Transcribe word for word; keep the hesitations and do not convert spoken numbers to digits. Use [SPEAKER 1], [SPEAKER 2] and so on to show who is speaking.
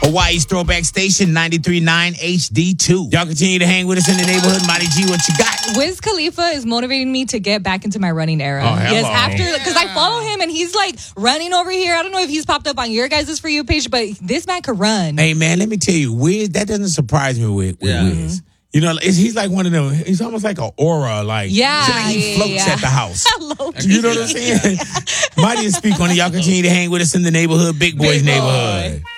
[SPEAKER 1] Hawaii's Throwback Station, ninety-three point nine H D two. Y'all continue to hang with us in the neighborhood. Mighty G, what you got?
[SPEAKER 2] Wiz Khalifa is motivating me to get back into my running era.
[SPEAKER 1] Oh, hello.
[SPEAKER 2] Yes, after, because I follow him and he's like running over here. I don't know if he's popped up on your guys' For You page, but this man could run.
[SPEAKER 1] Hey, man, let me tell you, Wiz, that doesn't surprise me with, with
[SPEAKER 3] Yeah.
[SPEAKER 1] Wiz. You know, it's, he's like one of them. He's almost like an aura. Like,
[SPEAKER 2] Yeah,
[SPEAKER 1] so he
[SPEAKER 2] yeah,
[SPEAKER 1] floats
[SPEAKER 2] yeah.
[SPEAKER 1] at the house.
[SPEAKER 2] Hello.
[SPEAKER 1] You know what I'm saying? Mighty and speak on it. Y'all continue to hang with us in the neighborhood, Big Boys
[SPEAKER 2] Big boy.
[SPEAKER 1] neighborhood.